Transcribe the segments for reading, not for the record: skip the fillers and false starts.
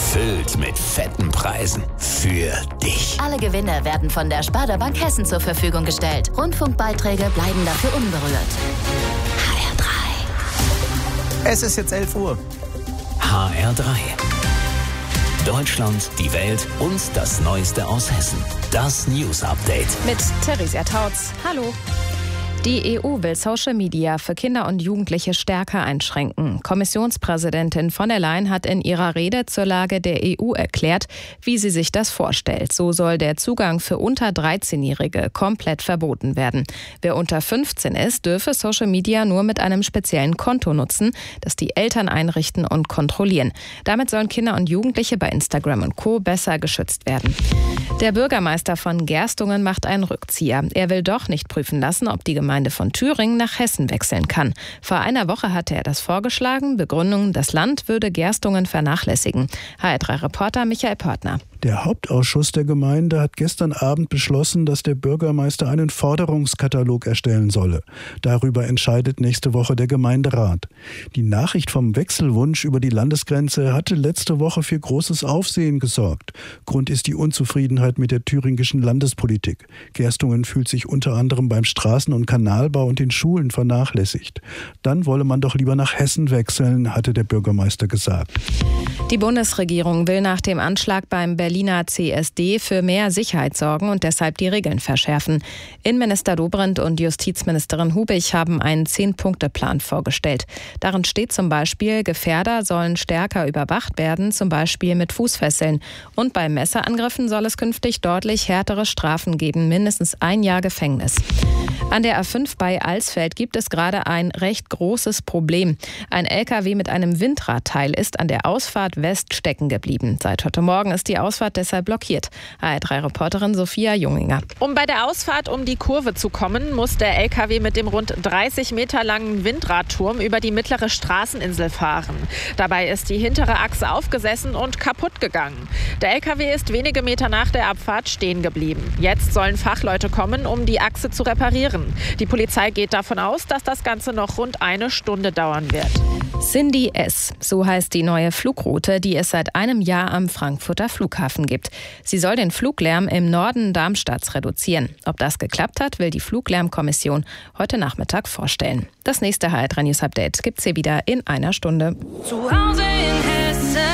gefüllt mit fetten Preisen. Für dich. Alle Gewinne werden von der Sparda Bank Hessen zur Verfügung gestellt. Rundfunkbeiträge bleiben dafür unberührt. HR3. Es ist jetzt 11 Uhr. HR3. Deutschland, die Welt und das Neueste aus Hessen. Das News Update. Mit Theresia Tautz. Hallo. Die EU will Social Media für Kinder und Jugendliche stärker einschränken. Kommissionspräsidentin von der Leyen hat in ihrer Rede zur Lage der EU erklärt, wie sie sich das vorstellt. So soll der Zugang für unter 13-Jährige komplett verboten werden. Wer unter 15 ist, dürfe Social Media nur mit einem speziellen Konto nutzen, das die Eltern einrichten und kontrollieren. Damit sollen Kinder und Jugendliche bei Instagram und Co. besser geschützt werden. Der Bürgermeister von Gerstungen macht einen Rückzieher. Er will doch nicht prüfen lassen, ob die Gemeinde von Thüringen nach Hessen wechseln kann. Vor einer Woche hatte er das vorgeschlagen. Begründung, das Land würde Gerstungen vernachlässigen. HR3-Reporter Michael Pörtner. Der Hauptausschuss der Gemeinde hat gestern Abend beschlossen, dass der Bürgermeister einen Forderungskatalog erstellen solle. Darüber entscheidet nächste Woche der Gemeinderat. Die Nachricht vom Wechselwunsch über die Landesgrenze hatte letzte Woche für großes Aufsehen gesorgt. Grund ist die Unzufriedenheit mit der thüringischen Landespolitik. Gerstungen fühlt sich unter anderem beim Straßen- und Kanalbau und den Schulen vernachlässigt. Dann wolle man doch lieber nach Hessen wechseln, hatte der Bürgermeister gesagt. Die Bundesregierung will nach dem Anschlag beim Berliner CSD für mehr Sicherheit sorgen und deshalb die Regeln verschärfen. Innenminister Dobrindt und Justizministerin Hubig haben einen 10-Punkte-Plan vorgestellt. Darin steht zum Beispiel, Gefährder sollen stärker überwacht werden, zum Beispiel mit Fußfesseln. Und bei Messerangriffen soll es künftig deutlich härtere Strafen geben, mindestens 1 Jahr Gefängnis. An der A5 bei Alsfeld gibt es gerade ein recht großes Problem. Ein LKW mit einem Windradteil ist an der Ausfahrt West stecken geblieben. Seit heute Morgen ist die Ausfahrt deshalb blockiert. HR3-Reporterin Sophia Junginger. Um bei der Ausfahrt um die Kurve zu kommen, muss der LKW mit dem rund 30 Meter langen Windradturm über die mittlere Straßeninsel fahren. Dabei ist die hintere Achse aufgesessen und kaputt gegangen. Der LKW ist wenige Meter nach der Abfahrt stehen geblieben. Jetzt sollen Fachleute kommen, um die Achse zu reparieren. Die Polizei geht davon aus, dass das Ganze noch rund 1 Stunde dauern wird. Cindy S., so heißt die neue Flugroute, die es seit einem Jahr am Frankfurter Flughafen gibt. Sie soll den Fluglärm im Norden Darmstadts reduzieren. Ob das geklappt hat, will die Fluglärmkommission heute Nachmittag vorstellen. Das nächste HR3 News Update gibt's hier wieder in 1 Stunde. Zu Hause in Hessen.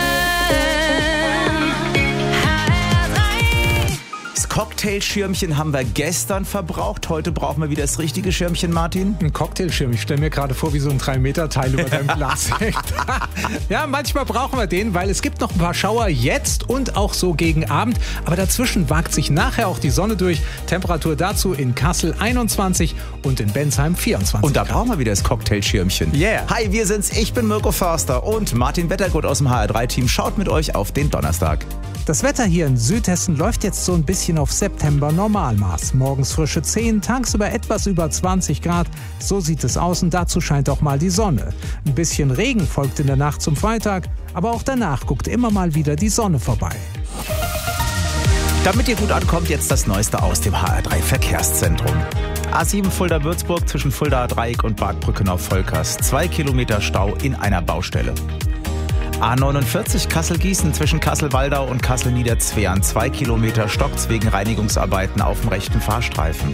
Cocktailschirmchen haben wir gestern verbraucht. Heute brauchen wir wieder das richtige Schirmchen, Martin. Ein Cocktailschirm. Ich stelle mir gerade vor, wie so ein 3-Meter-Teil über deinem Glas hängt. Ja, manchmal brauchen wir den, weil es gibt noch ein paar Schauer jetzt und auch so gegen Abend. Aber dazwischen wagt sich nachher auch die Sonne durch. Temperatur dazu in Kassel 21 und in Bensheim 24. Und da brauchen wir wieder das Cocktailschirmchen. Yeah. Hi, wir sind's. Ich bin Mirko Förster und Martin Wettergut aus dem HR3-Team schaut mit euch auf den Donnerstag. Das Wetter hier in Südhessen läuft jetzt so ein bisschen auf September-Normalmaß. Morgens frische 10, tagsüber etwas über 20 Grad. So sieht es aus und dazu scheint auch mal die Sonne. Ein bisschen Regen folgt in der Nacht zum Freitag, aber auch danach guckt immer mal wieder die Sonne vorbei. Damit ihr gut ankommt, jetzt das Neueste aus dem HR3-Verkehrszentrum. A7 Fulda-Würzburg zwischen Fuldaer Dreieck und Barg-Brückenau-Volkers. 2 Kilometer Stau in einer Baustelle. A49 Kassel-Gießen zwischen Kassel-Waldau und Kassel-Niederzwern. 2 Kilometer stockt's wegen Reinigungsarbeiten auf dem rechten Fahrstreifen.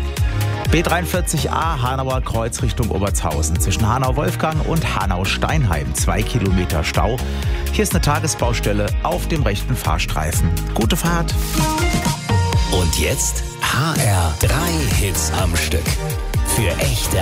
B43a Hanauer Kreuz Richtung Obertshausen. Zwischen Hanau-Wolfgang und Hanau-Steinheim. 2 Kilometer Stau. Hier ist eine Tagesbaustelle auf dem rechten Fahrstreifen. Gute Fahrt. Und jetzt HR3 Hits am Stück. Für echte